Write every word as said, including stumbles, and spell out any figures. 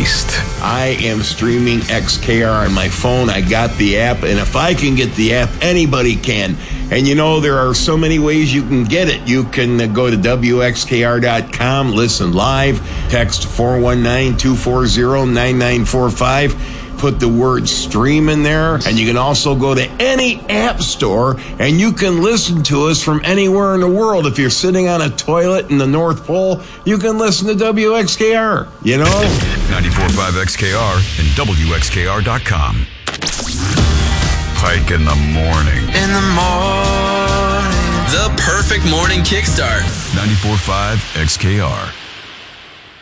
beast. I am streaming X K R on my phone. I got the app, and if I can get the app, anybody can. And you know, there are so many ways you can get it. You can uh, go to W X K R dot com, listen live, text four one nine, two four zero, nine nine four five. Put the word stream in there, and you can also go to any app store and you can listen to us from anywhere in the world. If you're sitting on a toilet in the North Pole, you can listen to W X K R, you know? ninety-four point five X K R and W X K R dot com. Pike in the morning. In the morning. The perfect morning kickstart. ninety-four point five X K R.